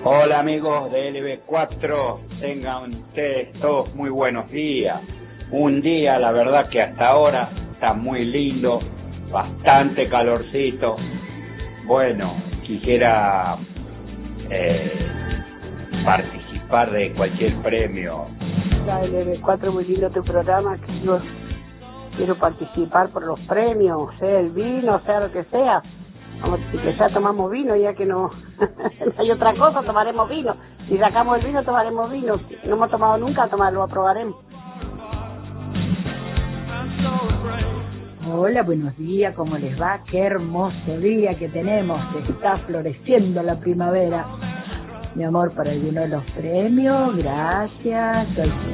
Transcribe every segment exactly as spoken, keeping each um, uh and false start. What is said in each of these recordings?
Hola amigos de L B cuatro, tengan ustedes todos muy buenos días. Un día, la verdad que hasta ahora está muy lindo, bastante calorcito. Bueno, quisiera eh, participar de cualquier premio. La L B cuatro, muy lindo tu programa, que yo quiero participar por los premios, sea el vino, sea lo que sea. Vamos, que ya tomamos vino, ya que no, no hay otra cosa, tomaremos vino. Si sacamos el vino, tomaremos vino. No hemos tomado nunca, tomarlo, aprobaremos. Hola, buenos días, ¿cómo les va? Qué hermoso día que tenemos, está floreciendo la primavera. Mi amor, para alguno de los premios, gracias.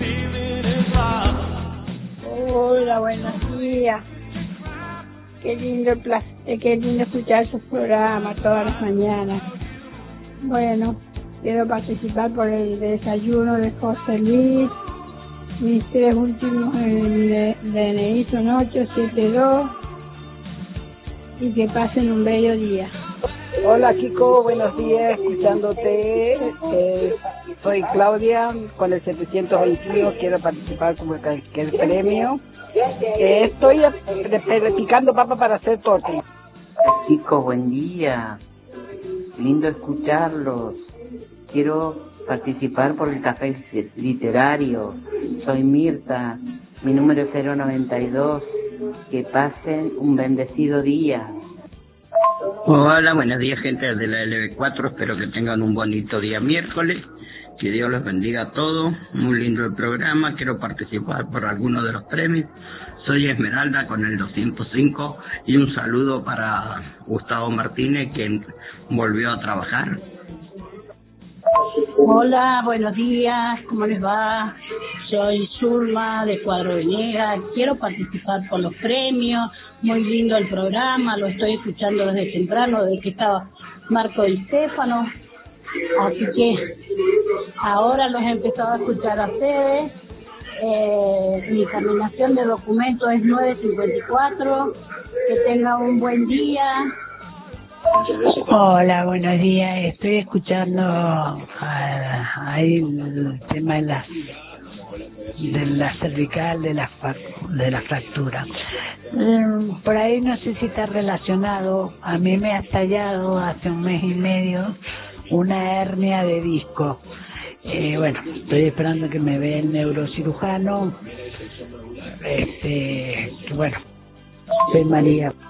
Hola, buenos días. Qué lindo, qué lindo escuchar sus programas todas las mañanas. Bueno, quiero participar por el desayuno de José Luis. Mis tres últimos en D N I son ocho siete dos. Y que pasen un bello día. Hola Kiko, buenos días, escuchándote. Eh, soy Claudia, con el setecientos veintiuno, quiero participar como cualquier premio. Eh, estoy picando papa para hacer torta. Chicos, buen día. Lindo escucharlos. Quiero participar por el café literario. Soy Mirta. Mi número es cero noventa y dos. Que pasen un bendecido día. Hola, buenos días gente de la L B cuatro. Espero que tengan un bonito día miércoles. Que Dios los bendiga a todos. Muy lindo el programa. Quiero participar por alguno de los premios. Soy Esmeralda con el doscientos cinco. Y un saludo para Gustavo Martínez, que volvió a trabajar. Hola, buenos días. ¿Cómo les va? Soy Zulma de Cuadro Venegas. Quiero participar por los premios. Muy lindo el programa. Lo estoy escuchando desde temprano, desde que estaba Marco Di Stefano. Así que ahora los he empezado a escuchar a ustedes. Eh, mi terminación de documento es nueve cincuenta y cuatro. Que tengan un buen día. Hola, buenos días. Estoy escuchando ahí el tema de la, de la cervical, de la, de la fractura. Por ahí no sé si está relacionado. A mí me ha estallado hace un mes y medio una hernia de disco. Eh, bueno, estoy esperando que me vea el neurocirujano. Este, bueno, soy María.